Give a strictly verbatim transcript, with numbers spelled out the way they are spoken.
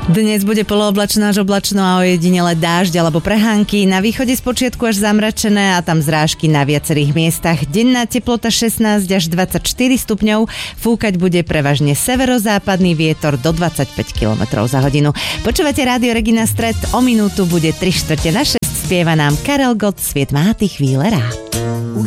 Dnes bude polooblačno až oblačno a ojedinele dážď alebo prehánky. Na východe spočiatku až zamračené a tam zrážky na viacerých miestach. Denná teplota šestnásť až dvadsaťštyri stupňov. Fúkať bude prevažne severozápadný vietor do dvadsaťpäť kilometrov za hodinu. Počúvate Rádio Regina Stred. O minútu bude tri štvrte na šesť. Spieva nám Karel Gott. Sviet má ty chvíle rád.